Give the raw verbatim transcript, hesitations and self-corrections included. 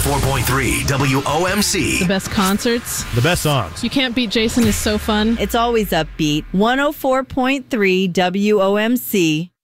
four point three W O M C. The best concerts. The best songs. You Can't Beat Jason is so fun. It's always upbeat. one oh four point three W O M C.